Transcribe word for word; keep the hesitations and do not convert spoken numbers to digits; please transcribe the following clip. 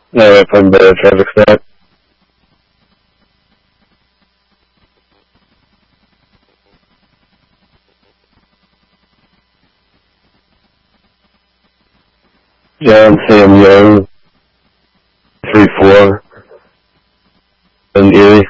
No, right from the traffic stop. John Sam Young, three four, in Erie.